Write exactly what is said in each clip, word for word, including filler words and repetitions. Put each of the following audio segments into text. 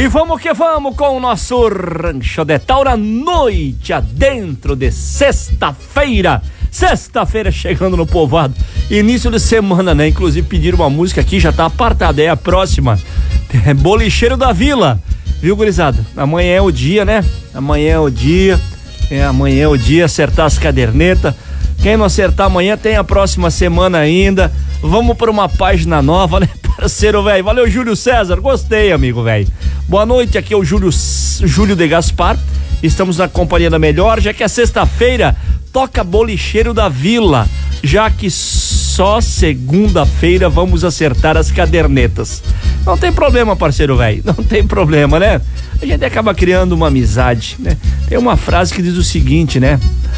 E vamos que vamos com o nosso Rancho de Taura, noite adentro de sexta-feira. Sexta-feira chegando no povoado, início de semana, né? Inclusive pediram uma música aqui, já tá apartada, é a próxima. É Bolicheiro da Vila, viu, gurizada? Amanhã é o dia, né? Amanhã é o dia, é, amanhã é o dia, acertar as cadernetas. Quem não acertar amanhã tem a próxima semana ainda. Vamos por uma página nova, né, parceiro, velho? Valeu, Júlio César, gostei, amigo, velho. Boa noite, aqui é o Júlio, Júlio de Gaspar. Estamos na companhia da melhor, já que é sexta-feira, toca Bolicheiro da Vila, já que só segunda-feira vamos acertar as cadernetas. Não tem problema, parceiro, velho, não tem problema, né? A gente acaba criando uma amizade, né? Tem uma frase que diz o seguinte, né?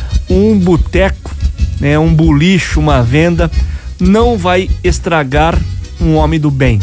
Um boteco, né? Um bolicho, uma venda, não vai estragar um homem do bem.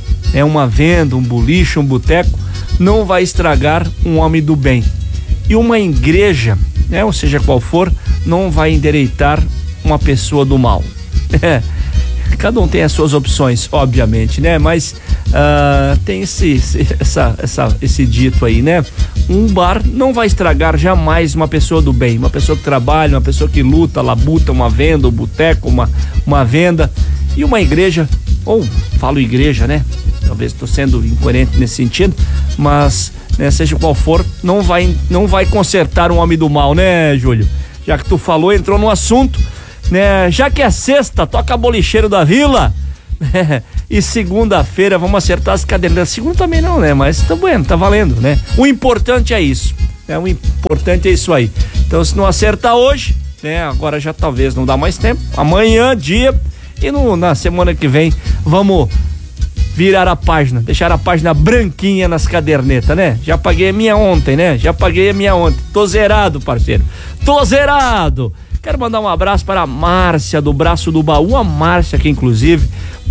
É uma venda, um bolicho, um boteco, não vai estragar um homem do bem. E uma igreja, né, ou seja, qual for, não vai endereitar uma pessoa do mal. É, cada um tem as suas opções, obviamente, né? Mas uh, tem esse, esse, essa, essa, esse dito aí, né? Um bar não vai estragar jamais uma pessoa do bem, uma pessoa que trabalha, uma pessoa que luta, labuta, uma venda, um boteco, uma, uma venda. E uma igreja, ou falo igreja, né? Talvez estou sendo incoerente nesse sentido, mas né, seja qual for, não vai, não vai consertar um homem do mal, né, Júlio? Já que tu falou, entrou no assunto, né? Já que é sexta, toca Bolicheiro da Vila, né? E segunda-feira vamos acertar as cadernetas. Segunda também não, né? Mas tá bueno, tá valendo, né? O importante é isso, né? O importante é isso aí. Então, se não acertar hoje, né? Agora já talvez não dá mais tempo. Amanhã, dia, e no, na semana que vem, vamos virar a página, deixar a página branquinha nas cadernetas, né? Já paguei a minha ontem, né? Já paguei a minha ontem. Tô zerado, parceiro. Tô zerado. Quero mandar um abraço para a Márcia, do Braço do Baú. A Márcia, que inclusive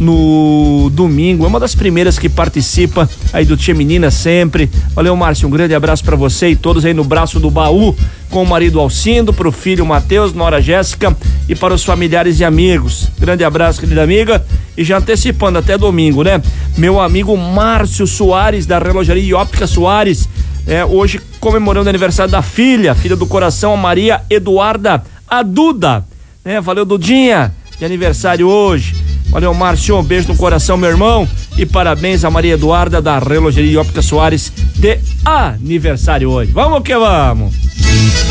no domingo é uma das primeiras que participa aí do Tia Menina sempre. Valeu, Márcia, um grande abraço para você e todos aí no Braço do Baú, com o marido Alcindo, pro filho Matheus, nora Jéssica e para os familiares e amigos. Grande abraço, querida amiga. E já antecipando até domingo, né? Meu amigo Márcio Soares, da Relojaria e Óptica Soares, é, hoje comemorando o aniversário da filha, filha do coração, a Maria Eduarda, a Duda, né? Valeu, Dudinha, de aniversário hoje. Valeu, Márcio, um beijo no coração, meu irmão, e parabéns a Maria Eduarda, da Relojaria e Óptica Soares, de aniversário hoje. Vamos que vamos!